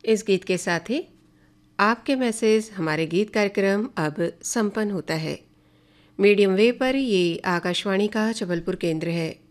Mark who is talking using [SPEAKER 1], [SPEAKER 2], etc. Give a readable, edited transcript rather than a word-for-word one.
[SPEAKER 1] इस गीत के साथ ही आपके मैसेज हमारे गीत कार्यक्रम अब संपन्न होता है। मीडियम वेव पर ये आकाशवाणी का जबलपुर केंद्र है।